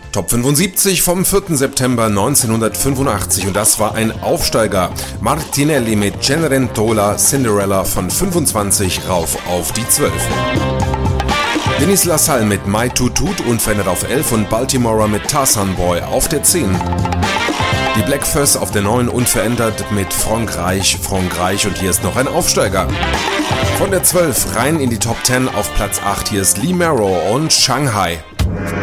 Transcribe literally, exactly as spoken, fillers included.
Top fünfundsiebzig vom vierten September neunzehnhundertfünfundachtzig und das war ein Aufsteiger. Martinelli mit Cenerentola Cinderella von fünfundzwanzig rauf auf die zwölf. Denis Lassalle mit My Toot Toot unverändert auf elf und Baltimorer mit Tarzan Boy auf der zehn. Die Black Fuss auf der neun unverändert mit Frankreich, Frankreich und hier ist noch ein Aufsteiger. Von der zwölf rein in die Top zehn auf Platz acht, hier ist Lee Marrow und Shanghai.